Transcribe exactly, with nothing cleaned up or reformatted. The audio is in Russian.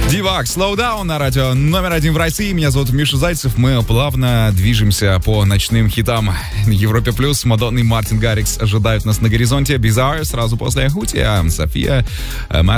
Дивак, Slow Down на радио номер один в России. Меня зовут Миша Зайцев. Мы плавно движемся по ночным хитам. Европе плюс, Мадонна и Мартин Гаррикс ожидают нас на горизонте. Bizarre сразу после Ахути, а София